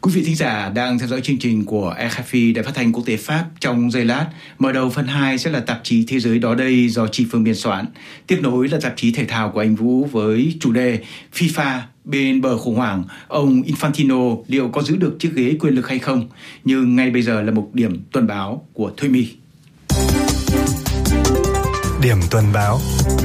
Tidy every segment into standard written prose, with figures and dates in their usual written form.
Quý vị thính giả đang theo dõi chương trình của RFI Đài Phát thanh Quốc tế Pháp. Trong giây lát, mở đầu phần 2 sẽ là tạp chí Thế giới đó đây do Tri Phương biên soạn. Tiếp nối là tạp chí thể thao của anh Vũ với chủ đề FIFA bên bờ khủng hoảng, ông Infantino liệu có giữ được chiếc ghế quyền lực hay không? Nhưng ngay bây giờ là một điểm tuần báo của Thuy My. Điểm tuần báo.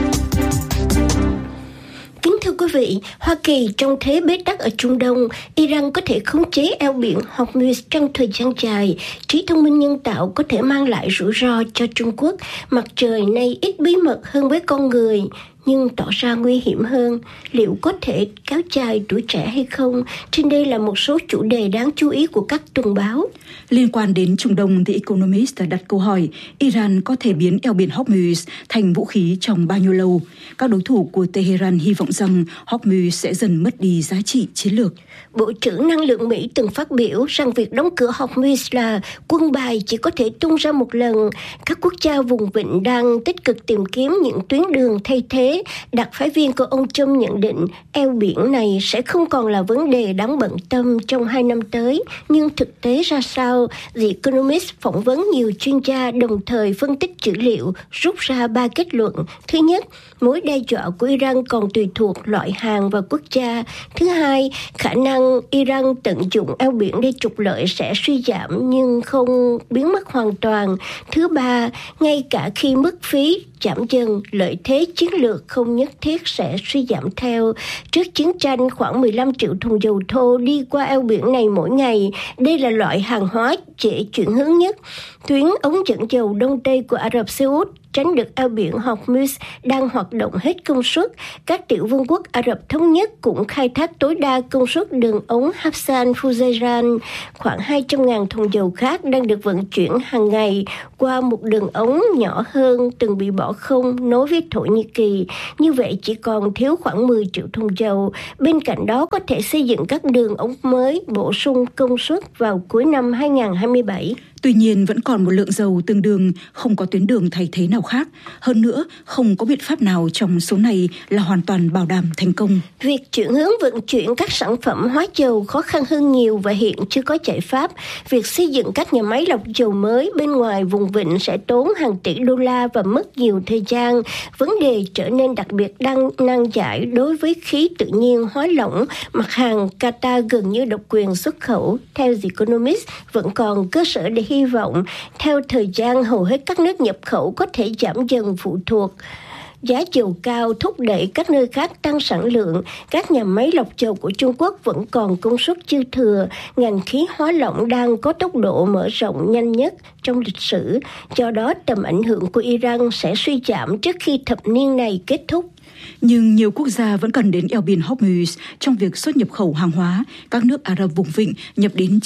Thưa quý vị, Hoa Kỳ trong thế bế tắc ở Trung Đông, Iran có thể khống chế eo biển Hormuz trong thời gian dài. Trí thông minh nhân tạo có thể mang lại rủi ro cho Trung Quốc. Mặt trời nay ít bí mật hơn với con người, nhưng tỏ ra nguy hiểm hơn. Liệu có thể kéo dài tuổi trẻ hay không? Trên đây là một số chủ đề đáng chú ý của các tuần báo. Liên quan đến Trung Đông, The Economist đã đặt câu hỏi Iran có thể biến eo biển Hormuz thành vũ khí trong bao nhiêu lâu? Các đối thủ của Tehran hy vọng rằng Hormuz sẽ dần mất đi giá trị chiến lược. Bộ trưởng Năng lượng Mỹ từng phát biểu rằng việc đóng cửa Hormuz là quân bài chỉ có thể tung ra một lần. Các quốc gia vùng vịnh đang tích cực tìm kiếm những tuyến đường thay thế. Đặc phái viên của ông Trump nhận định eo biển này sẽ không còn là vấn đề đáng bận tâm trong 2 năm tới. Nhưng thực tế ra sao? The Economist phỏng vấn nhiều chuyên gia đồng thời phân tích dữ liệu, rút ra 3 kết luận. Thứ nhất, mối đe dọa của Iran còn tùy thuộc loại hàng và quốc gia. Thứ hai, khả năng Iran tận dụng eo biển để trục lợi sẽ suy giảm nhưng không biến mất hoàn toàn. Thứ ba, ngay cả khi mức phí giảm dần, lợi thế chiến lược không nhất thiết sẽ suy giảm theo. Trước chiến tranh, khoảng 15 triệu thùng dầu thô đi qua eo biển này mỗi ngày. Đây là loại hàng hóa dễ chuyển hướng nhất. Tuyến ống dẫn dầu Đông Tây của Ả Rập Xê Út tránh được eo biển Hormuz đang hoạt động hết công suất. Các tiểu vương quốc Ả Rập Thống Nhất cũng khai thác tối đa công suất đường ống Hassan Fujairah. Khoảng 200.000 thùng dầu khác đang được vận chuyển hàng ngày qua một đường ống nhỏ hơn từng bị bỏ không nối với Thổ Nhĩ Kỳ. Như vậy chỉ còn thiếu khoảng 10 triệu thùng dầu. Bên cạnh đó có thể xây dựng các đường ống mới bổ sung công suất vào cuối năm 2027. Tuy nhiên vẫn còn một lượng dầu tương đương, không có tuyến đường thay thế nào khác. Hơn nữa, không có biện pháp nào trong số này là hoàn toàn bảo đảm thành công. Việc chuyển hướng vận chuyển các sản phẩm hóa dầu khó khăn hơn nhiều và hiện chưa có giải pháp. Việc xây dựng các nhà máy lọc dầu mới bên ngoài vùng vịnh sẽ tốn hàng tỷ đô la và mất nhiều thời gian. Vấn đề trở nên đặc biệt nan giải đối với khí tự nhiên hóa lỏng, mặt hàng Qatar gần như độc quyền xuất khẩu. Theo The Economist, vẫn còn cơ sở để hy vọng theo thời gian hầu hết các nước nhập khẩu có thể giảm dần phụ thuộc. Giá dầu cao thúc đẩy các nơi khác tăng sản lượng. Các nhà máy lọc dầu của Trung Quốc vẫn còn công suất dư thừa. Ngành khí hóa lỏng đang có tốc độ mở rộng nhanh nhất trong lịch sử. Do đó, tầm ảnh hưởng của Iran sẽ suy giảm trước khi thập niên này kết thúc. Nhưng nhiều quốc gia vẫn cần đến eo biển Hormuz trong việc xuất nhập khẩu hàng hóa. Các nước Ả Rập vùng vịnh nhập đến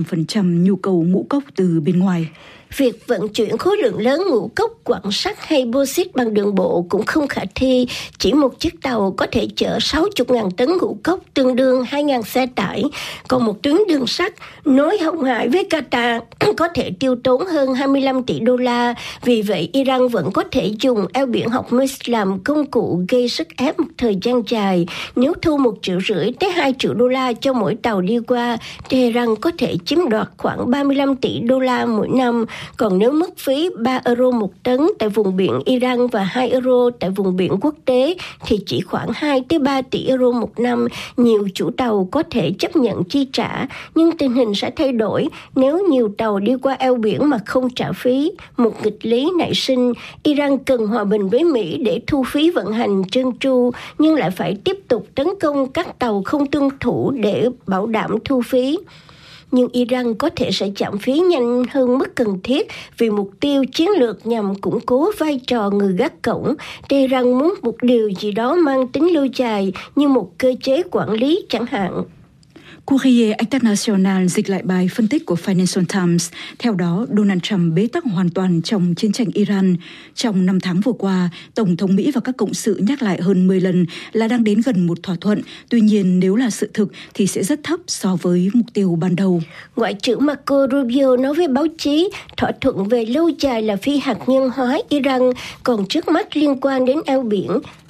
95% nhu cầu ngũ cốc từ bên ngoài. Việc vận chuyển khối lượng lớn ngũ cốc, quặng sắt hay bauxit bằng đường bộ cũng không khả thi. Chỉ một chiếc tàu có thể chở 60.000 tấn ngũ cốc, tương đương 2.000 xe tải. Còn một tuyến đường sắt nối Hồng Hải với Qatar có thể tiêu tốn hơn 25 tỷ đô la. Vì vậy, Iran vẫn có thể dùng eo biển Hormuz làm công cụ gây sức ép một thời gian dài. Nếu thu 1,5 triệu tới 2 triệu đô la cho mỗi tàu đi qua, Tehran có thể chiếm đoạt khoảng 35 tỷ đô la mỗi năm. Còn nếu mức phí 3 euro một tấn tại vùng biển Iran và 2 euro tại vùng biển quốc tế thì chỉ khoảng 2 tới 3 tỷ euro một năm. Nhiều chủ tàu có thể chấp nhận chi trả, nhưng tình hình sẽ thay đổi nếu nhiều tàu đi qua eo biển mà không trả phí. Một nghịch lý nảy sinh, Iran cần hòa bình với Mỹ để thu phí vận hành trơn tru, nhưng lại phải tiếp tục tấn công các tàu không tuân thủ để bảo đảm thu phí. Nhưng Iran có thể sẽ giảm phí nhanh hơn mức cần thiết vì mục tiêu chiến lược nhằm củng cố vai trò người gác cổng. Tehran muốn một điều gì đó mang tính lâu dài như một cơ chế quản lý chẳng hạn. Courrier International dịch lại bài phân tích của Financial Times. Theo đó, Donald Trump bế tắc hoàn toàn trong chiến tranh Iran. Trong 5 tháng vừa qua, Tổng thống Mỹ và các cộng sự nhắc lại hơn 10 lần là đang đến gần một thỏa thuận. Tuy nhiên, nếu là sự thực thì sẽ rất thấp so với mục tiêu ban đầu. Ngoại trưởng Marco Rubio nói với báo chí, thỏa thuận về lâu dài là phi hạt nhân hóa Iran, còn trước mắt liên quan đến eo biển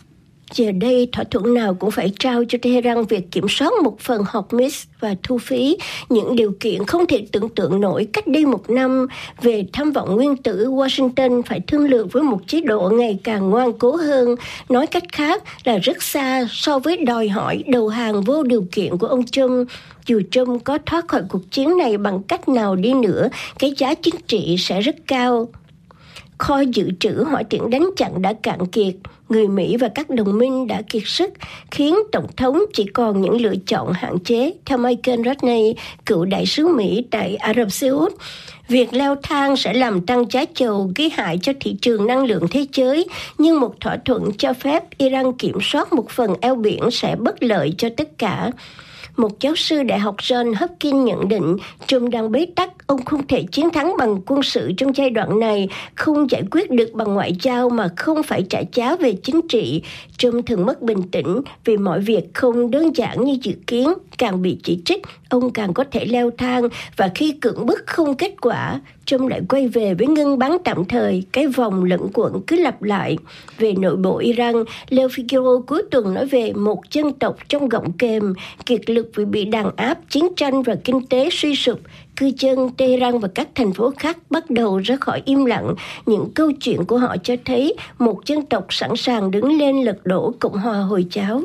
Giờ đây, thỏa thuận nào cũng phải trao cho Tehran việc kiểm soát một phần Hormuz và thu phí, những điều kiện không thể tưởng tượng nổi cách đây một năm. Về tham vọng nguyên tử, Washington phải thương lượng với một chế độ ngày càng ngoan cố hơn, nói cách khác là rất xa so với đòi hỏi đầu hàng vô điều kiện của ông Trump. Dù Trump có thoát khỏi cuộc chiến này bằng cách nào đi nữa, cái giá chính trị sẽ rất cao. Kho dự trữ hỏa tiễn đánh chặn đã cạn kiệt, người Mỹ và các đồng minh đã kiệt sức, khiến Tổng thống chỉ còn những lựa chọn hạn chế. Theo Michael Rodney, cựu đại sứ Mỹ tại Ả Rập Xê Út, việc leo thang sẽ làm tăng giá dầu, gây hại cho thị trường năng lượng thế giới, nhưng một thỏa thuận cho phép Iran kiểm soát một phần eo biển sẽ bất lợi cho tất cả. Một giáo sư đại học John Hopkins nhận định Trump đang bế tắc, ông không thể chiến thắng bằng quân sự trong giai đoạn này, không giải quyết được bằng ngoại giao mà không phải trả giá về chính trị. Trump thường mất bình tĩnh vì mọi việc không đơn giản như dự kiến, càng bị chỉ trích, ông càng có thể leo thang, và khi cưỡng bức không kết quả, Trump lại quay về với ngưng bắn tạm thời, cái vòng lẫn quẩn cứ lặp lại. Về nội bộ Iran, Le Figaro cuối tuần nói về một dân tộc trong gọng kềm, kiệt lực vì bị đàn áp, chiến tranh và kinh tế suy sụp. Cư dân Tehran và các thành phố khác bắt đầu ra khỏi im lặng. Những câu chuyện của họ cho thấy một dân tộc sẵn sàng đứng lên lật đổ Cộng hòa Hồi giáo.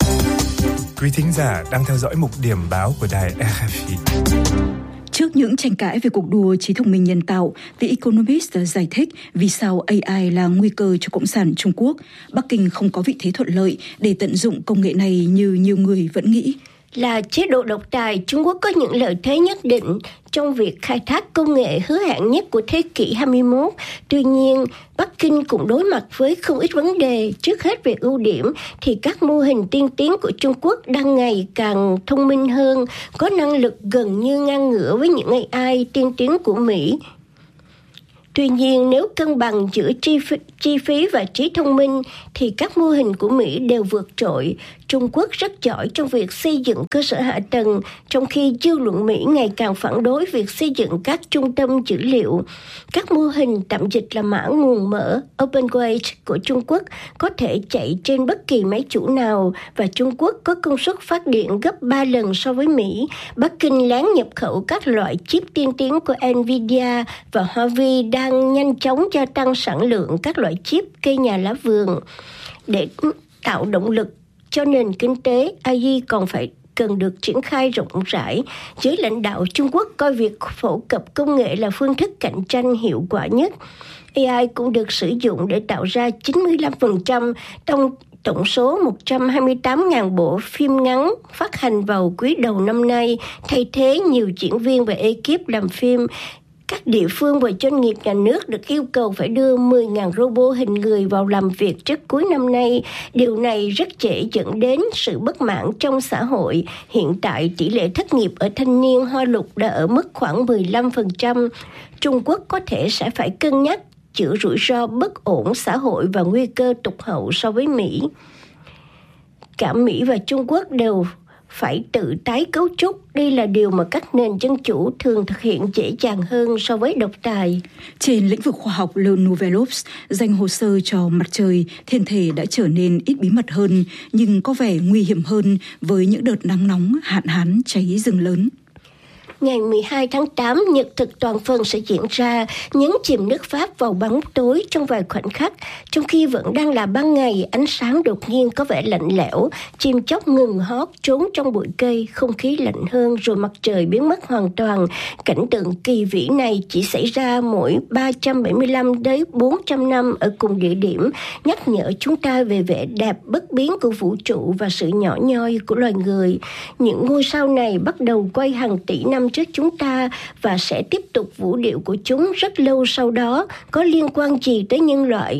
Quý thính giả đang theo dõi mục điểm báo của đài RFI. Trước những tranh cãi về cuộc đua trí thông minh nhân tạo, The Economist giải thích vì sao AI là nguy cơ cho Cộng sản Trung Quốc. Bắc Kinh không có vị thế thuận lợi để tận dụng công nghệ này như nhiều người vẫn nghĩ. Là chế độ độc tài, Trung Quốc có những lợi thế nhất định trong việc khai thác công nghệ hứa hẹn nhất của thế kỷ 21. Tuy nhiên, Bắc Kinh cũng đối mặt với không ít vấn đề. Trước hết về ưu điểm thì các mô hình tiên tiến của Trung Quốc đang ngày càng thông minh hơn, có năng lực gần như ngang ngửa với những AI tiên tiến của Mỹ. Tuy nhiên, nếu cân bằng giữa chi phí và trí thông minh thì các mô hình của Mỹ đều vượt trội. Trung Quốc rất giỏi trong việc xây dựng cơ sở hạ tầng, trong khi dư luận Mỹ ngày càng phản đối việc xây dựng các trung tâm dữ liệu. Các mô hình tạm dịch là mã nguồn mở OpenWeight của Trung Quốc có thể chạy trên bất kỳ máy chủ nào, và Trung Quốc có công suất phát điện gấp 3 lần so với Mỹ. Bắc Kinh lén nhập khẩu các loại chip tiên tiến của Nvidia, và Huawei đang nhanh chóng gia tăng sản lượng các loại chip cây nhà lá vườn. Để tạo động lực cho nền kinh tế, AI còn cần được triển khai rộng rãi. Giới lãnh đạo Trung Quốc coi việc phổ cập công nghệ là phương thức cạnh tranh hiệu quả nhất. AI cũng được sử dụng để tạo ra 95% trong tổng số 128.000 bộ phim ngắn phát hành vào quý đầu năm nay, thay thế nhiều diễn viên và ekip làm phim. Các địa phương và doanh nghiệp nhà nước được yêu cầu phải đưa 10.000 robot hình người vào làm việc trước cuối năm nay. Điều này rất dễ dẫn đến sự bất mãn trong xã hội. Hiện tại, tỷ lệ thất nghiệp ở thanh niên Hoa Lục đã ở mức khoảng 15%. Trung Quốc có thể sẽ phải cân nhắc chữa rủi ro bất ổn xã hội và nguy cơ tụt hậu so với Mỹ. Cả Mỹ và Trung Quốc đều phải tự tái cấu trúc. Đây là điều mà các nền dân chủ thường thực hiện dễ dàng hơn so với độc tài. Trên lĩnh vực khoa học, Le Nouvel Obs dành hồ sơ cho mặt trời, thiên thể đã trở nên ít bí mật hơn, nhưng có vẻ nguy hiểm hơn với những đợt nắng nóng, hạn hán, cháy rừng lớn. Ngày 12 tháng 8, nhật thực toàn phần sẽ diễn ra, nhấn chìm nước Pháp vào bóng tối trong vài khoảnh khắc. Trong khi vẫn đang là ban ngày, ánh sáng đột nhiên có vẻ lạnh lẽo, chim chóc ngừng hót trốn trong bụi cây, không khí lạnh hơn rồi mặt trời biến mất hoàn toàn. Cảnh tượng kỳ vĩ này chỉ xảy ra mỗi 375 đến 400 năm ở cùng địa điểm, nhắc nhở chúng ta về vẻ đẹp bất biến của vũ trụ và sự nhỏ nhoi của loài người. Những ngôi sao này bắt đầu quay hàng tỷ năm trước chúng ta và sẽ tiếp tục vũ điệu của chúng rất lâu sau đó. Có liên quan gì tới nhân loại?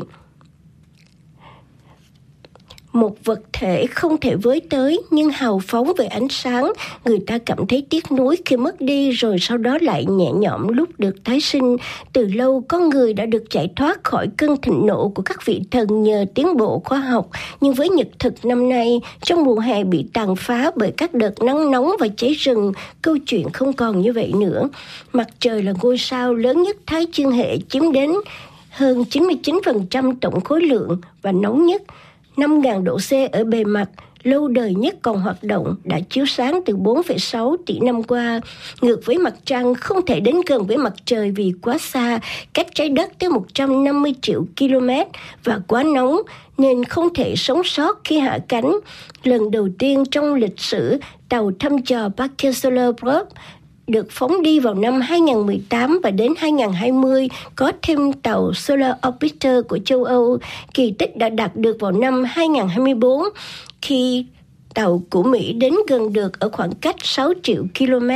Một vật thể không thể với tới nhưng hào phóng về ánh sáng, người ta cảm thấy tiếc nuối khi mất đi, rồi sau đó lại nhẹ nhõm lúc được tái sinh. Từ lâu con người đã được giải thoát khỏi cơn thịnh nộ của các vị thần nhờ tiến bộ khoa học, nhưng với nhật thực năm nay, trong mùa hè bị tàn phá bởi các đợt nắng nóng và cháy rừng, câu chuyện không còn như vậy nữa. Mặt trời là ngôi sao lớn nhất Thái Dương hệ, chiếm đến hơn 99% tổng khối lượng và nóng nhất. 5.000 độ C ở bề mặt, lâu đời nhất còn hoạt động, đã chiếu sáng từ 4,6 tỷ năm qua. Ngược với mặt trăng, không thể đến gần với mặt trời vì quá xa, cách trái đất tới 150 triệu km và quá nóng, nên không thể sống sót khi hạ cánh. Lần đầu tiên trong lịch sử, tàu thăm dò Parker Solar Probe được phóng đi vào năm 2018 và đến 2020 có thêm tàu Solar Orbiter của châu Âu. Kỳ tích đã đạt được vào năm 2024 khi tàu của Mỹ đến gần được ở khoảng cách 6 triệu km.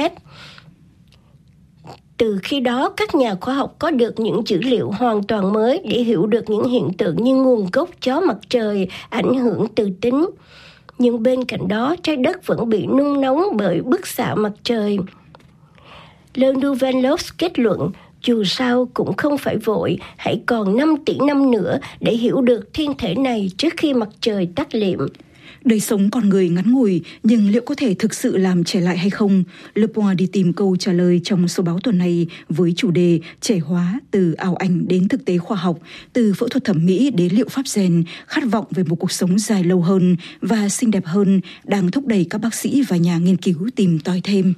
Từ khi đó, các nhà khoa học có được những dữ liệu hoàn toàn mới để hiểu được những hiện tượng như nguồn gốc gió mặt trời ảnh hưởng từ tính. Nhưng bên cạnh đó, trái đất vẫn bị nung nóng bởi bức xạ mặt trời. Le Nouveau kết luận, dù sao cũng không phải vội, hãy còn 5 tỷ năm nữa để hiểu được thiên thể này trước khi mặt trời tắt liệm. Đời sống con người ngắn ngủi, nhưng liệu có thể thực sự làm trẻ lại hay không? Le Point đi tìm câu trả lời trong số báo tuần này với chủ đề trẻ hóa từ ảo ảnh đến thực tế khoa học, từ phẫu thuật thẩm mỹ đến liệu pháp gen, khát vọng về một cuộc sống dài lâu hơn và xinh đẹp hơn đang thúc đẩy các bác sĩ và nhà nghiên cứu tìm tòi thêm.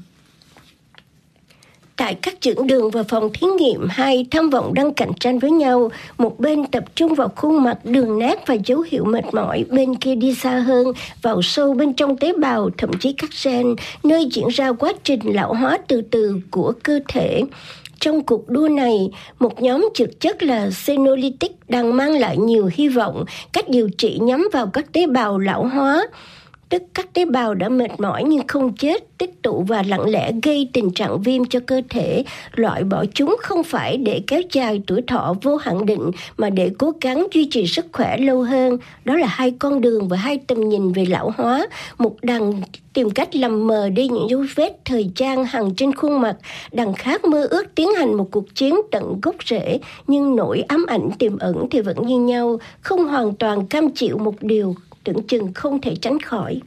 Tại các chưởng đường và phòng thí nghiệm, hai tham vọng đang cạnh tranh với nhau. Một bên tập trung vào khuôn mặt đường nét và dấu hiệu mệt mỏi, bên kia đi xa hơn, vào sâu bên trong tế bào, thậm chí các gen, nơi diễn ra quá trình lão hóa từ từ của cơ thể. Trong cuộc đua này, một nhóm thực chất là Senolytic đang mang lại nhiều hy vọng. Cách điều trị nhắm vào các tế bào lão hóa, tức các tế bào đã mệt mỏi nhưng không chết, tích tụ và lặng lẽ gây tình trạng viêm cho cơ thể. Loại bỏ chúng không phải để kéo dài tuổi thọ vô hạn định, mà để cố gắng duy trì sức khỏe lâu hơn. Đó là hai con đường và hai tầm nhìn về lão hóa. Một đằng tìm cách làm mờ đi những dấu vết thời gian hằn trên khuôn mặt, đằng khác mơ ước tiến hành một cuộc chiến tận gốc rễ, nhưng nỗi ám ảnh tiềm ẩn thì vẫn như nhau, không hoàn toàn cam chịu một điều tưởng chừng không thể tránh khỏi.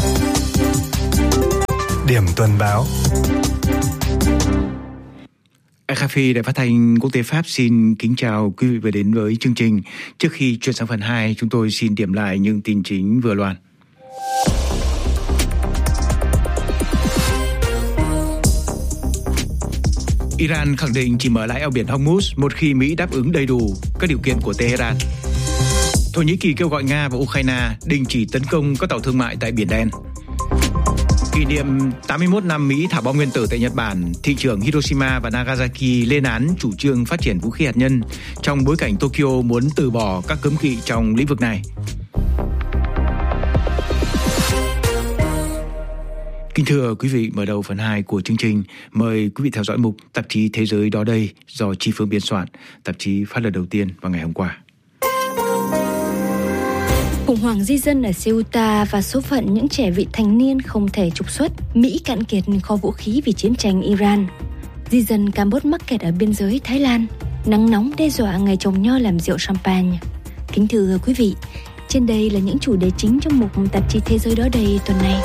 Điểm tuần báo. RFI Đài Phát thanh Quốc tế Pháp xin kính chào quý vị và đến với chương trình. Trước khi chuyển sang phần 2, chúng tôi xin điểm lại những tin chính vừa loan. Iran khẳng định chỉ mở lại eo biển Hormuz một khi Mỹ đáp ứng đầy đủ các điều kiện của Tehran. Thổ Nhĩ Kỳ kêu gọi Nga và Ukraine đình chỉ tấn công các tàu thương mại tại Biển Đen. Kỷ niệm 81 năm Mỹ thả bom nguyên tử tại Nhật Bản, thị trưởng Hiroshima và Nagasaki lên án chủ trương phát triển vũ khí hạt nhân trong bối cảnh Tokyo muốn từ bỏ các cấm kỵ trong lĩnh vực này. Kính thưa quý vị, mở đầu phần 2 của chương trình, mời quý vị theo dõi mục Tạp chí Thế giới đó đây do Chi Phương biên soạn, tạp chí phát lần đầu tiên vào ngày hôm qua. Khủng hoảng di dân ở Ceuta và số phận những trẻ vị thành niên không thể trục xuất. Mỹ cạn kiệt kho vũ khí vì chiến tranh Iran. Di dân Campuchia mắc kẹt ở biên giới Thái Lan. Nắng nóng đe dọa ngày trồng nho làm rượu champagne. Kính thưa quý vị, trên đây là những chủ đề chính trong mục Tạp chí Thế giới đó đây tuần này.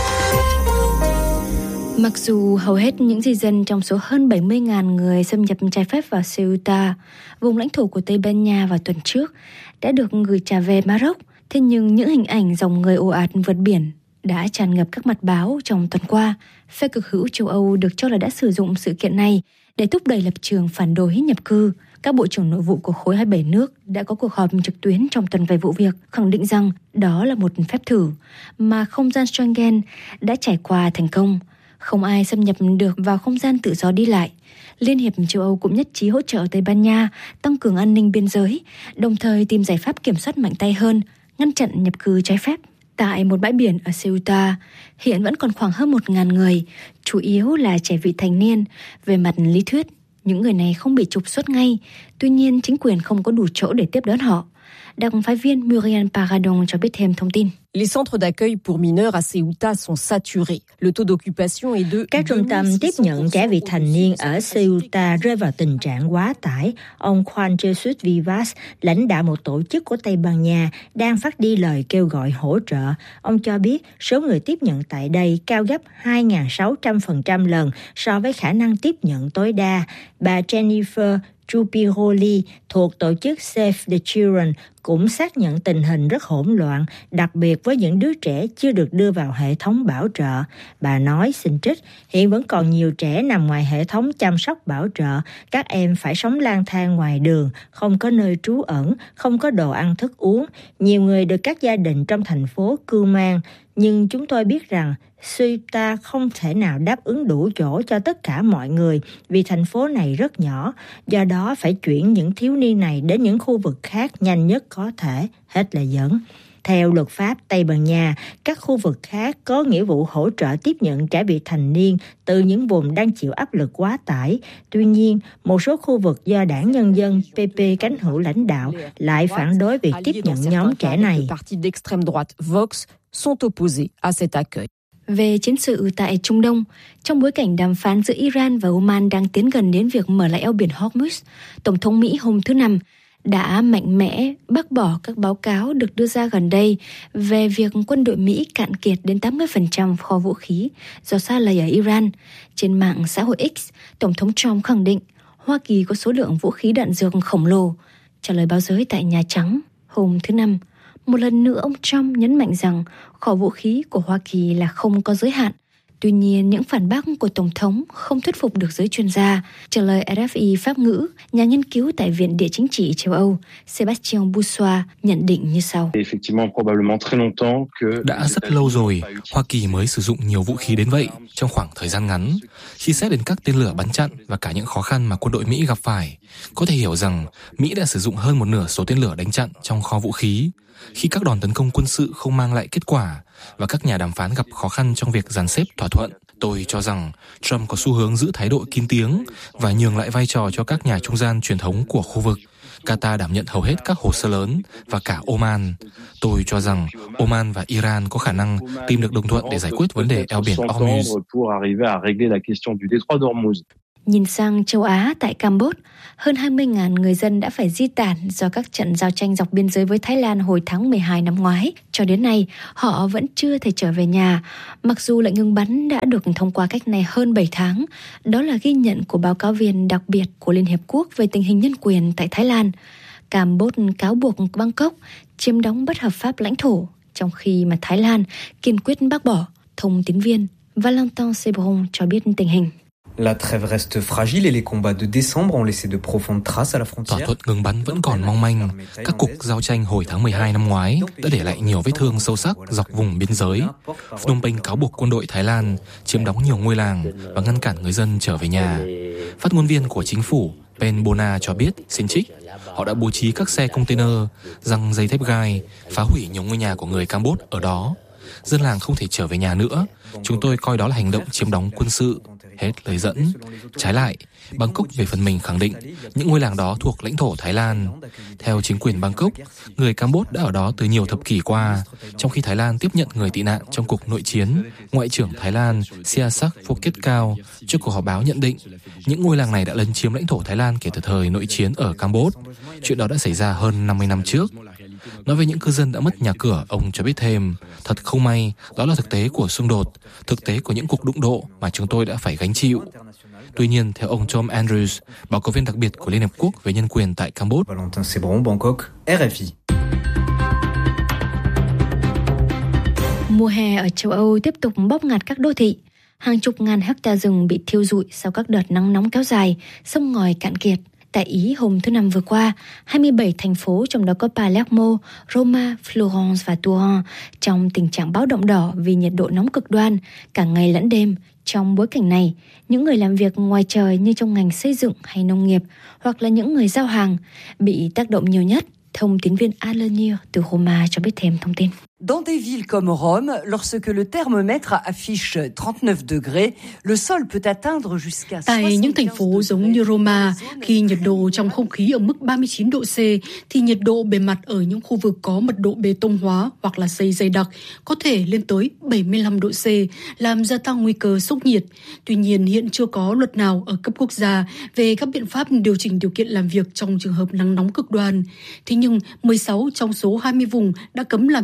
Mặc dù hầu hết những di dân trong số hơn 70.000 người xâm nhập trái phép vào Ceuta, vùng lãnh thổ của Tây Ban Nha vào tuần trước, đã được gửi trả về Maroc, thế nhưng những hình ảnh dòng người ồ ạt vượt biển đã tràn ngập các mặt báo trong tuần qua. Phe cực hữu châu Âu được cho là đã sử dụng sự kiện này để thúc đẩy lập trường phản đối nhập cư. Các bộ trưởng nội vụ của khối 27 nước đã có cuộc họp trực tuyến trong tuần về vụ việc, khẳng định rằng đó là một phép thử mà không gian Schengen đã trải qua thành công. Không ai xâm nhập được vào không gian tự do đi lại. Liên hiệp châu Âu cũng nhất trí hỗ trợ Tây Ban Nha tăng cường an ninh biên giới, đồng thời tìm giải pháp kiểm soát mạnh tay hơn, ngăn chặn nhập cư trái phép. Tại một bãi biển ở Ceuta, hiện vẫn còn khoảng hơn 1.000 người, chủ yếu là trẻ vị thành niên. Về mặt lý thuyết, những người này không bị trục xuất ngay, tuy nhiên chính quyền không có đủ chỗ để tiếp đón họ. Đặc phái viên Muriel Paradon cho biết thêm thông tin. Les centres d'accueil pour mineurs à Ceuta sont saturés. Le taux d'occupation est de... Các trung tâm tiếp nhận trẻ vị thành niên ở Ceuta rơi vào tình trạng quá tải. Ông Juan Jesus Vivas, lãnh đạo một tổ chức của Tây Ban Nha, đang phát đi lời kêu gọi hỗ trợ. Ông cho biết số người tiếp nhận tại đây cao gấp 2.600% lần so với khả năng tiếp nhận tối đa. Bà Jennifer Chupiroli thuộc tổ chức Save the Children cũng xác nhận tình hình rất hỗn loạn, đặc biệt với những đứa trẻ chưa được đưa vào hệ thống bảo trợ. Bà nói, xin trích, hiện vẫn còn nhiều trẻ nằm ngoài hệ thống chăm sóc bảo trợ. Các em phải sống lang thang ngoài đường, không có nơi trú ẩn, không có đồ ăn thức uống. Nhiều người được các gia đình trong thành phố cưu mang. Nhưng chúng tôi biết rằng Ceuta không thể nào đáp ứng đủ chỗ cho tất cả mọi người vì thành phố này rất nhỏ. Do đó phải chuyển những thiếu niên này đến những khu vực khác nhanh nhất có thể. Hết lời dẫn. Theo luật pháp Tây Ban Nha, các khu vực khác có nghĩa vụ hỗ trợ tiếp nhận trẻ vị thành niên từ những vùng đang chịu áp lực quá tải. Tuy nhiên, một số khu vực do Đảng Nhân dân PP cánh hữu lãnh đạo lại phản đối việc tiếp nhận nhóm trẻ này. Về chiến sự tại Trung Đông, trong bối cảnh đàm phán giữa Iran và Oman đang tiến gần đến việc mở lại eo biển Hormuz, Tổng thống Mỹ hôm thứ Năm đã mạnh mẽ bác bỏ các báo cáo được đưa ra gần đây về việc quân đội Mỹ cạn kiệt đến 80% kho vũ khí do sa lầy ở Iran. Trên mạng xã hội X, Tổng thống Trump khẳng định Hoa Kỳ có số lượng vũ khí đạn dược khổng lồ. Trả lời báo giới tại Nhà Trắng hôm thứ Năm, một lần nữa ông Trump nhấn mạnh rằng kho vũ khí của Hoa Kỳ là không có giới hạn. Tuy nhiên, những phản bác của Tổng thống không thuyết phục được giới chuyên gia. Trả lời RFI Pháp ngữ, nhà nghiên cứu tại Viện Địa chính trị châu Âu Sébastien Boussois nhận định như sau. Đã rất lâu rồi, Hoa Kỳ mới sử dụng nhiều vũ khí đến vậy trong khoảng thời gian ngắn. Khi xét đến các tên lửa bắn chặn và cả những khó khăn mà quân đội Mỹ gặp phải, có thể hiểu rằng Mỹ đã sử dụng hơn một nửa số tên lửa đánh chặn trong kho vũ khí. Khi các đòn tấn công quân sự không mang lại kết quả và các nhà đàm phán gặp khó khăn trong việc dàn xếp thỏa thuận, tôi cho rằng Trump có xu hướng giữ thái độ kín tiếng và nhường lại vai trò cho các nhà trung gian truyền thống của khu vực. Qatar đảm nhận hầu hết các hồ sơ lớn và cả Oman. Tôi cho rằng Oman và Iran có khả năng tìm được đồng thuận để giải quyết vấn đề eo biển Hormuz. Nhìn sang châu Á, tại Campuchia, hơn 20.000 người dân đã phải di tản do các trận giao tranh dọc biên giới với Thái Lan hồi tháng 12 năm ngoái. Cho đến nay, họ vẫn chưa thể trở về nhà, mặc dù lệnh ngừng bắn đã được thông qua cách này hơn 7 tháng. Đó là ghi nhận của báo cáo viên đặc biệt của Liên Hiệp Quốc về tình hình nhân quyền tại Thái Lan. Campuchia cáo buộc Bangkok chiếm đóng bất hợp pháp lãnh thổ, trong khi mà Thái Lan kiên quyết bác bỏ. Thông tín viên Valentin Sebron cho biết tình hình. La trêve reste fragile et les combats de décembre ont laissé de profondes traces à la frontière. Thỏa thuận ngừng bắn vẫn còn mong manh. Các cuộc giao tranh hồi tháng 12 năm ngoái đã để lại nhiều vết thương sâu sắc dọc vùng biên giới. Phnom Penh cáo buộc quân đội Thái Lan chiếm đóng nhiều ngôi làng và ngăn cản người dân trở về nhà. Phát ngôn viên của chính phủ Pen Bona cho biết, xin trích, họ đã bố trí các xe container, giăng dây thép gai, phá hủy nhiều ngôi nhà của người Campuchia ở đó. Dân làng không thể trở về nhà nữa. Chúng tôi coi đó là hành động chiếm đóng quân sự. Hết lời dẫn. Trái lại, Bangkok về phần mình khẳng định những ngôi làng đó thuộc lãnh thổ Thái Lan. Theo chính quyền Bangkok, người Campuchia đã ở đó từ nhiều thập kỷ qua, trong khi Thái Lan tiếp nhận người tị nạn trong cuộc nội chiến. Ngoại trưởng Thái Lan Sihasak Phuket-Khao trước cuộc họp báo nhận định những ngôi làng này đã lấn chiếm lãnh thổ Thái Lan kể từ thời nội chiến ở Campuchia. Chuyện đó đã xảy ra hơn 50 năm trước. Nói về những cư dân đã mất nhà cửa, ông cho biết thêm, thật không may, đó là thực tế của xung đột, thực tế của những cuộc đụng độ mà chúng tôi đã phải gánh chịu. Tuy nhiên, theo ông Tom Andrews, báo cáo viên đặc biệt của Liên Hợp Quốc về nhân quyền tại Campuchia, Valentin Sebron, Bangkok, RFI. Mùa hè ở châu Âu tiếp tục bóp nghẹt các đô thị. Hàng chục ngàn hecta rừng bị thiêu rụi sau các đợt nắng nóng kéo dài, sông ngòi cạn kiệt. Tại Ý hôm thứ Năm vừa qua, 27 thành phố trong đó có Palermo, Roma, Florence và Turin trong tình trạng báo động đỏ vì nhiệt độ nóng cực đoan cả ngày lẫn đêm. Trong bối cảnh này, những người làm việc ngoài trời như trong ngành xây dựng hay nông nghiệp hoặc là những người giao hàng bị tác động nhiều nhất. Thông tín viên Alenir từ Roma cho biết thêm thông tin. Dans des villes comme Rome, lorsque le thermomètre affiche 39 degrés, le sol peut atteindre jusqu'à 75 Tại những thành phố giống như Roma, khi nhiệt độ trong không khí ở mức 39 độ C, thì nhiệt độ bề mặt ở những khu vực có mật độ bê tông hóa hoặc là xây dày đặc có thể lên tới 75 độ C, làm gia tăng nguy cơ sốc nhiệt. Tuy nhiên, hiện chưa có luật nào ở cấp quốc gia về các biện pháp điều chỉnh điều kiện làm việc trong trường hợp nắng nóng cực đoan. Thế nhưng, 16 trong số 20 vùng đã cấm làm việc từ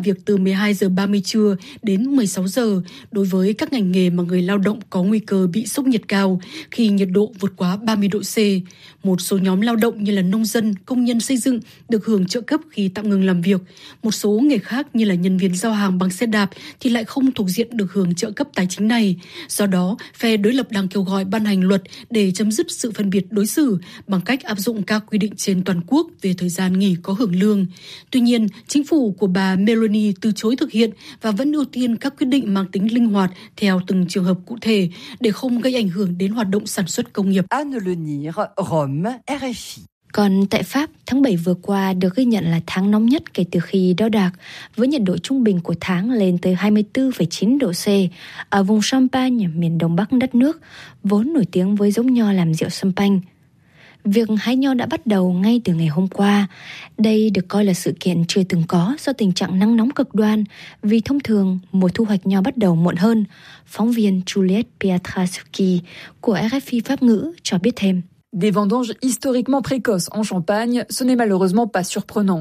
12 giờ 30 trưa đến 16 giờ đối với các ngành nghề mà người lao động có nguy cơ bị sốc nhiệt cao khi nhiệt độ vượt quá 30 độ C. Một số nhóm lao động như là nông dân, công nhân xây dựng được hưởng trợ cấp khi tạm ngừng làm việc. Một số nghề khác như là nhân viên giao hàng bằng xe đạp thì lại không thuộc diện được hưởng trợ cấp tài chính này. Do đó, phe đối lập đang kêu gọi ban hành luật để chấm dứt sự phân biệt đối xử bằng cách áp dụng các quy định trên toàn quốc về thời gian nghỉ có hưởng lương. Tuy nhiên, chính phủ của bà Meloni từ chối thực hiện và vẫn ưu tiên các quyết định mang tính linh hoạt theo từng trường hợp cụ thể để không gây ảnh hưởng đến hoạt động sản xuất công nghiệp. Anne Lenir, Rome, RFI. Còn tại Pháp, tháng 7 vừa qua được ghi nhận là tháng nóng nhất kể từ khi đo đạc, với nhiệt độ trung bình của tháng lên tới 24,9 độ C ở vùng Champagne, miền đông bắc đất nước, vốn nổi tiếng với giống nho làm rượu Champagne. Việc hái nho đã bắt đầu ngay từ ngày hôm qua. Đây được coi là sự kiện chưa từng có do tình trạng nắng nóng cực đoan, vì thông thường mùa thu hoạch nho bắt đầu muộn hơn. Phóng viên Juliette Pietraszewski của RFI Pháp ngữ cho biết thêm. Des vendanges historiquement précoces en Champagne, ce n'est malheureusement pas surprenant.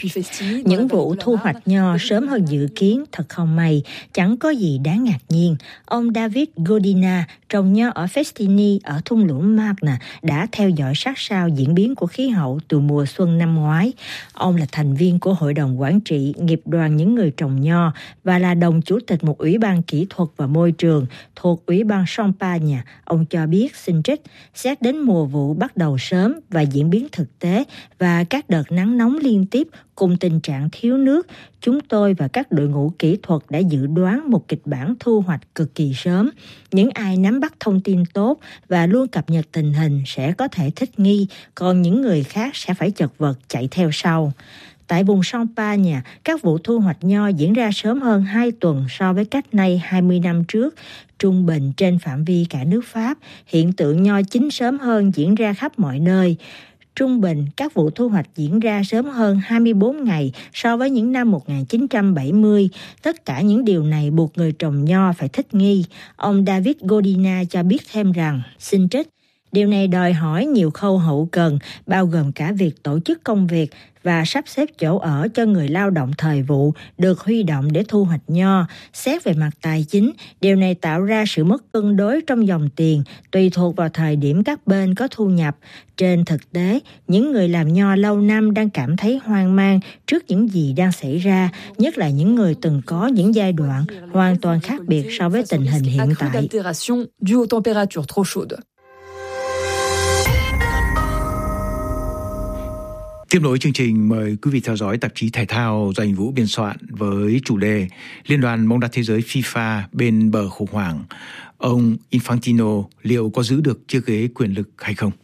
Những vụ thu hoạch nho sớm hơn dự kiến thật không may, chẳng có gì đáng ngạc nhiên. Ông David Godina, trồng nho ở Festini ở thung lũng Marne, đã theo dõi sát sao diễn biến của khí hậu từ mùa xuân năm ngoái. Ông là thành viên của Hội đồng Quản trị Nghiệp đoàn những người trồng nho và là đồng chủ tịch một ủy ban kỹ thuật và môi trường thuộc Ủy ban Champagne. Ông cho biết, xin trích, xét đến mùa vụ bắt đầu sớm và diễn biến thực tế và các đợt nắng nóng liên tiếp cùng tình trạng thiếu nước, chúng tôi và các đội ngũ kỹ thuật đã dự đoán một kịch bản thu hoạch cực kỳ sớm. Những ai nắm bắt thông tin tốt và luôn cập nhật tình hình sẽ có thể thích nghi, còn những người khác sẽ phải chật vật chạy theo sau. Tại vùng Champagne, các vụ thu hoạch nho diễn ra sớm hơn 2 tuần so với cách nay 20 năm trước. Trung bình trên phạm vi cả nước Pháp, hiện tượng nho chín sớm hơn diễn ra khắp mọi nơi. Trung bình, các vụ thu hoạch diễn ra sớm hơn 24 ngày so với những năm 1970. Tất cả những điều này buộc người trồng nho phải thích nghi. Ông David Godina cho biết thêm rằng, xin trích, điều này đòi hỏi nhiều khâu hậu cần, bao gồm cả việc tổ chức công việc và sắp xếp chỗ ở cho người lao động thời vụ được huy động để thu hoạch nho. Xét về mặt tài chính, điều này tạo ra sự mất cân đối trong dòng tiền, tùy thuộc vào thời điểm các bên có thu nhập. Trên thực tế, những người làm nho lâu năm đang cảm thấy hoang mang trước những gì đang xảy ra, nhất là những người từng có những giai đoạn hoàn toàn khác biệt so với tình hình hiện tại. Tiếp nối chương trình, mời quý vị theo dõi tạp chí thể thao do anh Vũ biên soạn với chủ đề Liên đoàn bóng đá thế giới FIFA bên bờ khủng hoảng. Ông Infantino liệu có giữ được chiếc ghế quyền lực hay không?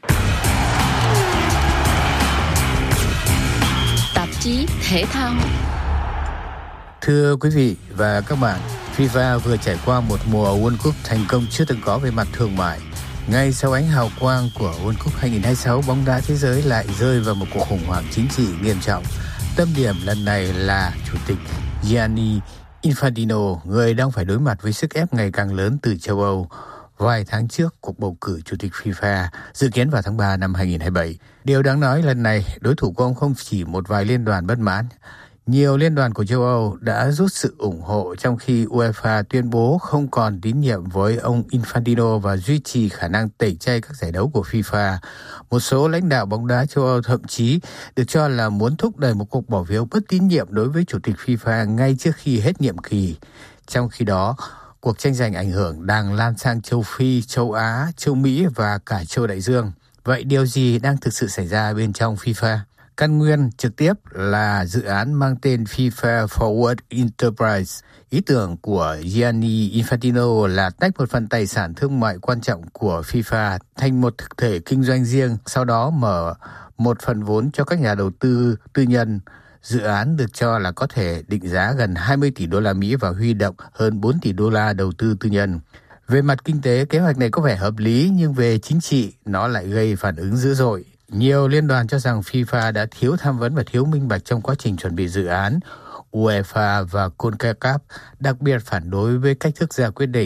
Tạp chí thể thao. Thưa quý vị và các bạn, FIFA vừa trải qua một mùa World Cup thành công chưa từng có về mặt thương mại. Ngay sau ánh hào quang của World Cup 2026, bóng đá thế giới lại rơi vào một cuộc khủng hoảng chính trị nghiêm trọng. Tâm điểm lần này là Chủ tịch Gianni Infantino, người đang phải đối mặt với sức ép ngày càng lớn từ châu Âu. Vài tháng trước, cuộc bầu cử Chủ tịch FIFA dự kiến vào tháng 3 năm 2027. Điều đáng nói lần này, đối thủ của ông không chỉ một vài liên đoàn bất mãn. Nhiều liên đoàn của châu Âu đã rút sự ủng hộ trong khi UEFA tuyên bố không còn tín nhiệm với ông Infantino và duy trì khả năng tẩy chay các giải đấu của FIFA. Một số lãnh đạo bóng đá châu Âu thậm chí được cho là muốn thúc đẩy một cuộc bỏ phiếu bất tín nhiệm đối với Chủ tịch FIFA ngay trước khi hết nhiệm kỳ. Trong khi đó, cuộc tranh giành ảnh hưởng đang lan sang châu Phi, châu Á, châu Mỹ và cả châu Đại Dương. Vậy điều gì đang thực sự xảy ra bên trong FIFA? Căn nguyên trực tiếp là dự án mang tên FIFA Forward Enterprise. Ý tưởng của Gianni Infantino là tách một phần tài sản thương mại quan trọng của FIFA thành một thực thể kinh doanh riêng, sau đó mở một phần vốn cho các nhà đầu tư tư nhân. Dự án được cho là có thể định giá gần 20 tỷ đô la Mỹ và huy động hơn 4 tỷ đô la đầu tư tư nhân. Về mặt kinh tế, kế hoạch này có vẻ hợp lý, nhưng về chính trị, nó lại gây phản ứng dữ dội. Nhiều liên đoàn cho rằng FIFA đã thiếu tham vấn và thiếu minh bạch trong quá trình chuẩn bị dự án. UEFA và CONCACAF đặc biệt phản đối với cách thức ra quyết định,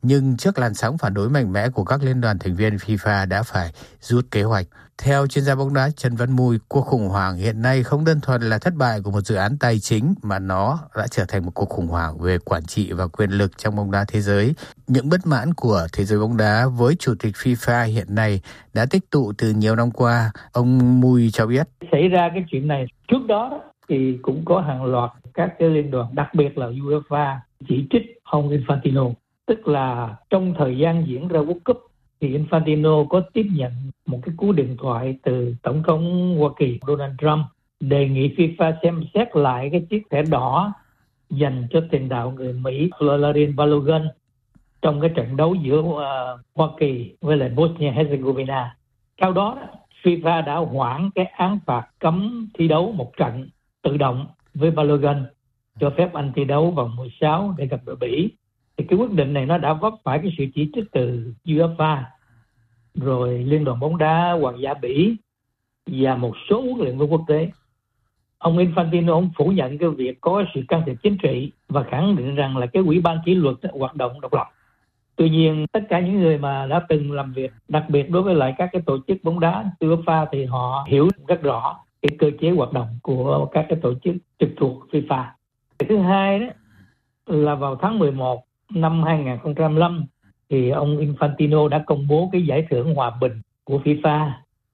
Nhưng trước làn sóng phản đối mạnh mẽ của các liên đoàn thành viên, FIFA đã phải rút kế hoạch. Theo chuyên gia bóng đá Trần Văn Mui, cuộc khủng hoảng hiện nay không đơn thuần là thất bại của một dự án tài chính mà nó đã trở thành một cuộc khủng hoảng về quản trị và quyền lực trong bóng đá thế giới. Những bất mãn của thế giới bóng đá với chủ tịch FIFA hiện nay đã tích tụ từ nhiều năm qua. Ông Mui cho biết. Xảy ra cái chuyện này trước đó thì cũng có hàng loạt các cái liên đoàn, đặc biệt là UEFA, chỉ trích ông Infantino. Tức là trong thời gian diễn ra World Cup thì Infantino có tiếp nhận một cái cú điện thoại từ Tổng thống Hoa Kỳ Donald Trump đề nghị FIFA xem xét lại cái chiếc thẻ đỏ dành cho tiền đạo người Mỹ Florin Balogun trong cái trận đấu giữa Hoa Kỳ với lại Bosnia-Herzegovina. Sau đó FIFA đã hoãn cái án phạt cấm thi đấu một trận tự động với Balogun, cho phép anh thi đấu vòng 16 để gặp đội Bỉ. Thì cái quyết định này nó đã vấp phải cái sự chỉ trích từ UEFA, rồi Liên đoàn bóng đá Hoàng gia Bỉ và một số huấn luyện viên quốc tế. Ông Infantino ông phủ nhận cái việc có sự can thiệp chính trị và khẳng định rằng là cái ủy ban kỷ luật hoạt động độc lập. Tuy nhiên tất cả những người mà đã từng làm việc, đặc biệt đối với lại các cái tổ chức bóng đá UEFA, thì họ hiểu rất rõ cái cơ chế hoạt động của các cái tổ chức trực thuộc FIFA. Thứ hai đó là vào tháng 11 năm 2005 thì ông Infantino đã công bố cái giải thưởng hòa bình của FIFA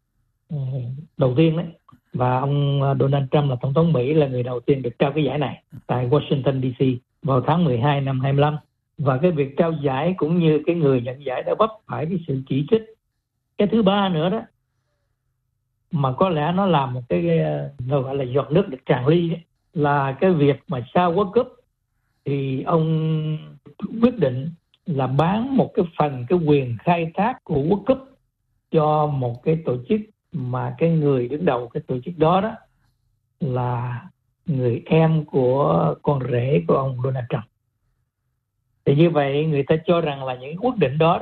đầu tiên đấy, và ông Donald Trump là tổng thống Mỹ là người đầu tiên được trao cái giải này tại Washington DC vào tháng 12 năm 25. Và cái việc trao giải cũng như cái người nhận giải đã vấp phải cái sự chỉ trích. Cái thứ ba nữa đó mà có lẽ nó làm một cái gọi là giọt nước được tràn ly đấy, là cái việc mà sau World Cup thì ông quyết định là bán một cái phần cái quyền khai thác của World Cup cho một cái tổ chức mà cái người đứng đầu cái tổ chức đó là người em của con rể của ông Donald Trump. Thì như vậy người ta cho rằng là những quyết định đó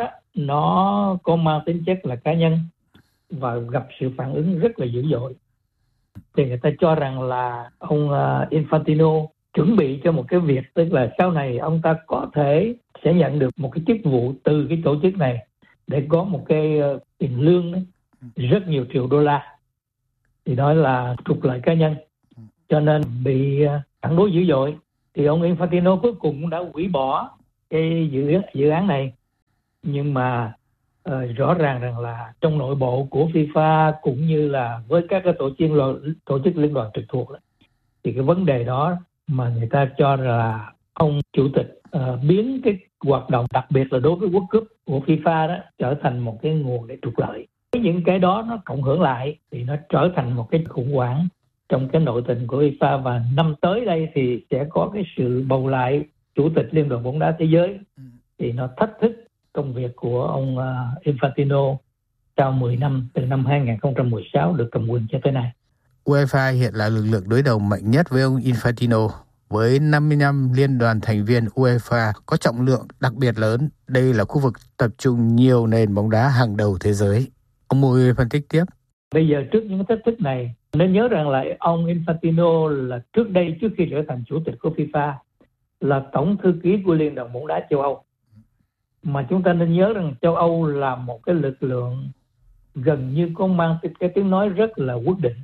nó có mang tính chất là cá nhân và gặp sự phản ứng rất là dữ dội. Thì người ta cho rằng là ông Infantino chuẩn bị cho một cái việc, tức là sau này ông ta có thể sẽ nhận được một cái chức vụ từ cái tổ chức này để có một cái tiền lương rất nhiều triệu đô la. Thì đó là trục lợi cá nhân, cho nên bị phản đối dữ dội. Thì ông Infantino cuối cùng cũng đã hủy bỏ cái dự án này. Nhưng mà rõ ràng rằng là trong nội bộ của FIFA cũng như là với các cái tổ chức liên đoàn trực thuộc đó, thì cái vấn đề đó mà người ta cho là ông chủ tịch biến cái hoạt động đặc biệt là đối với World Cup của FIFA đó trở thành một cái nguồn để trục lợi. Những cái đó nó cộng hưởng lại thì nó trở thành một cái khủng hoảng trong cái nội tình của FIFA, và năm tới đây thì sẽ có cái sự bầu lại chủ tịch Liên đoàn bóng đá thế giới, thì nó thách thức công việc của ông Infantino sau 10 năm từ năm 2016 được cầm quyền cho tới nay. UEFA hiện là lực lượng đối đầu mạnh nhất với ông Infantino. Với 55 liên đoàn thành viên, UEFA có trọng lượng đặc biệt lớn. Đây là khu vực tập trung nhiều nền bóng đá hàng đầu thế giới. Ông Mui phân tích tiếp. Bây giờ trước những thách thức này, nên nhớ rằng là ông Infantino là trước đây, trước khi trở thành chủ tịch của FIFA, là tổng thư ký của Liên đoàn bóng đá châu Âu. Mà chúng ta nên nhớ rằng châu Âu là một cái lực lượng gần như có mang cái tiếng nói rất là quyết định.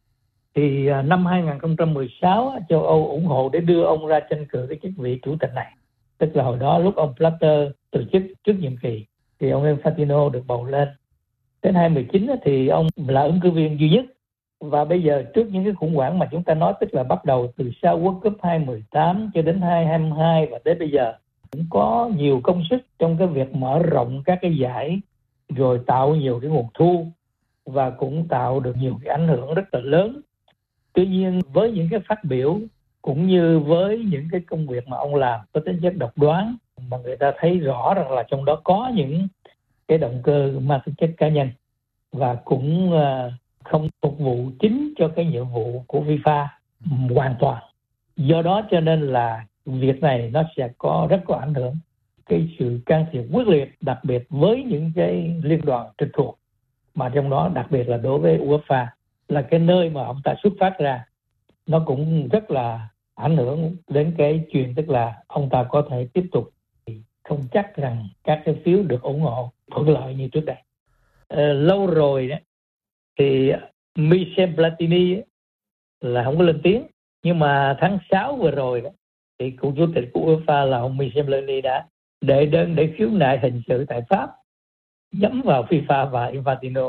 Thì năm 2016 châu Âu ủng hộ để đưa ông ra tranh cử cái chức vị chủ tịch này. Tức là hồi đó lúc ông Blatter từ chức trước nhiệm kỳ thì ông Infantino được bầu lên. Đến 2019 thì ông là ứng cử viên duy nhất. Và bây giờ trước những cái khủng hoảng mà chúng ta nói, tức là bắt đầu từ sau World Cup 2018 cho đến 2022 và đến bây giờ, cũng có nhiều công sức trong cái việc mở rộng các cái giải, rồi tạo nhiều cái nguồn thu và cũng tạo được nhiều cái ảnh hưởng rất là lớn. Tuy nhiên với những cái phát biểu cũng như với những cái công việc mà ông làm có tính chất độc đoán, mà người ta thấy rõ rằng là trong đó có những cái động cơ mang tính chất cá nhân và cũng không phục vụ chính cho cái nhiệm vụ của FIFA hoàn toàn. Do đó cho nên là việc này nó sẽ rất có ảnh hưởng cái sự can thiệp quyết liệt, đặc biệt với những cái liên đoàn trực thuộc, mà trong đó đặc biệt là đối với UEFA là cái nơi mà ông ta xuất phát ra. Nó cũng rất là ảnh hưởng đến cái chuyện, tức là ông ta có thể tiếp tục không chắc rằng các cái phiếu được ủng hộ thuận lợi như trước đây. Lâu rồi đó thì Michel Platini là không có lên tiếng, nhưng mà tháng 6 vừa rồi đó thì cựu chủ tịch của UEFA là ông Michel Platini đã đệ đơn để khiếu nại hình sự tại Pháp nhắm vào FIFA và Infantino.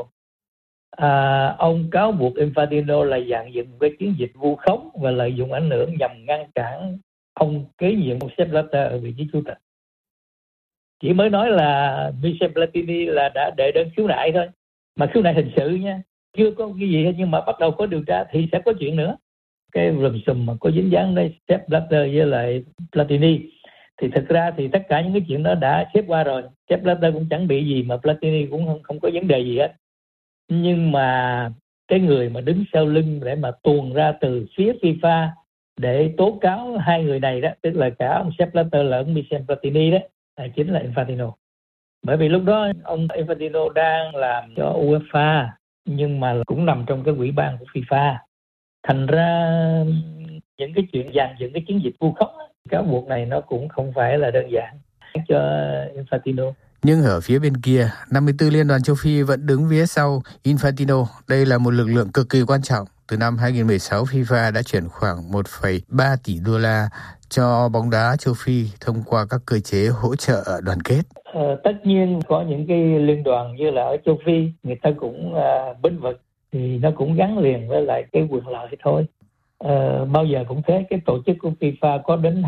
Ông cáo buộc Infantino là dàn dựng cái chiến dịch vu khống và lợi dụng ảnh hưởng nhằm ngăn cản ông kế nhiệm Sepp Blatter ở vị trí chủ tịch. Chỉ mới nói là Michel Platini là đã đệ đơn khiếu nại thôi, mà khiếu nại hình sự nha, chưa có cái gì hết, nhưng mà bắt đầu có điều tra thì sẽ có chuyện nữa. Cái rùm xùm mà có dính dáng đến Sepp Blatter với lại Platini thì thực ra thì tất cả những cái chuyện đó đã xếp qua rồi. Sepp Blatter cũng chẳng bị gì, mà Platini cũng không có vấn đề gì hết. Nhưng mà cái người mà đứng sau lưng để mà tuồn ra từ phía FIFA để tố cáo hai người này đó, tức là cả ông Sepp Blatter là ông Michel Platini đó, chính là Infantino. Bởi vì lúc đó ông Infantino đang làm cho UEFA nhưng mà cũng nằm trong cái ủy ban của FIFA. Thành ra những cái chuyện dàn dựng cái chiến dịch vu khống, cáo buộc này nó cũng không phải là đơn giản cho Infantino. Nhưng ở phía bên kia, 54 liên đoàn châu Phi vẫn đứng phía sau Infantino. Đây là một lực lượng cực kỳ quan trọng. Từ năm 2016, FIFA đã chuyển khoảng 1,3 tỷ đô la cho bóng đá châu Phi thông qua các cơ chế hỗ trợ đoàn kết. Tất nhiên có những cái liên đoàn như là ở châu Phi, người ta cũng bênh vực thì nó cũng gắn liền với lại cái quyền lợi thôi. Bao giờ cũng thế, cái tổ chức của FIFA có đến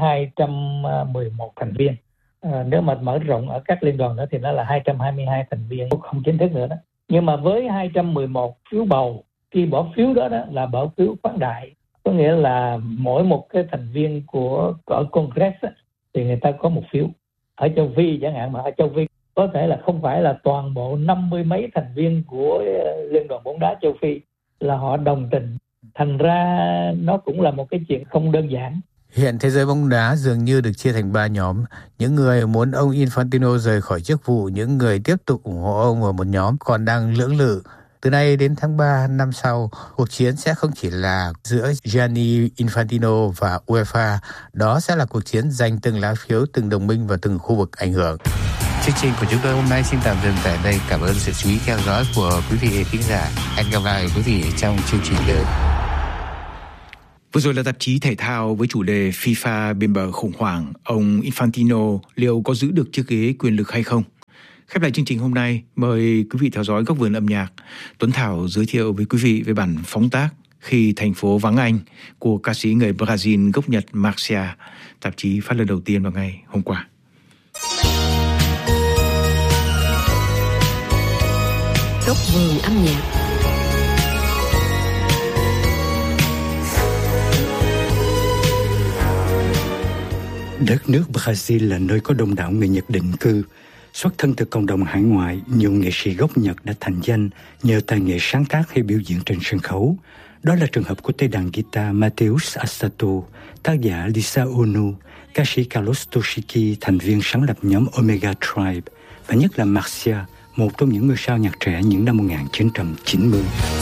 211 thành viên. Nếu mà mở rộng ở các liên đoàn nữa thì nó là 222 thành viên không chính thức nữa đó. Nhưng mà với 211 phiếu bầu, khi bỏ phiếu đó là bỏ phiếu khoáng đại, có nghĩa là mỗi một cái thành viên ở Congress thì người ta có một phiếu. Ở châu Phi chẳng hạn, mà ở châu Phi có thể là không phải là toàn bộ 50 mấy thành viên của Liên đoàn bóng đá châu Phi là họ đồng tình. Thành ra nó cũng là một cái chuyện không đơn giản. Hiện thế giới bóng đá dường như được chia thành 3 nhóm. Những người muốn ông Infantino rời khỏi chức vụ, những người tiếp tục ủng hộ ông, và một nhóm còn đang lưỡng lự. Từ nay đến tháng 3 năm sau, cuộc chiến sẽ không chỉ là giữa Gianni Infantino và UEFA, đó sẽ là cuộc chiến giành từng lá phiếu, từng đồng minh và từng khu vực ảnh hưởng. Chương trình của chúng tôi hôm nay xin tạm dừng tại đây. Cảm ơn sự chú ý theo dõi của quý vị khán giả. Hẹn gặp lại quý vị trong chương trình tới. Vừa rồi là tạp chí thể thao với chủ đề FIFA bên bờ khủng hoảng, ông Infantino liệu có giữ được chiếc ghế quyền lực hay không? Khép lại chương trình hôm nay, mời quý vị theo dõi Góc vườn âm nhạc. Tuấn Thảo giới thiệu với quý vị về bản phóng tác Khi thành phố vắng anh của ca sĩ người Brazil gốc Nhật Marcia. Tạp chí phát lần đầu tiên vào ngày hôm qua. Góc vườn âm nhạc. Đất nước Brazil là nơi có đông đảo người Nhật định cư. Xuất thân từ cộng đồng hải ngoại, nhiều nghệ sĩ gốc Nhật đã thành danh nhờ tài nghệ sáng tác hay biểu diễn trên sân khấu. Đó là trường hợp của tay đàn guitar Mateus Asato, tác giả Lisa Ono, ca sĩ Carlos Toshiki, thành viên sáng lập nhóm Omega Tribe, và nhất là Marcia, một trong những ngôi sao nhạc trẻ những năm 1990.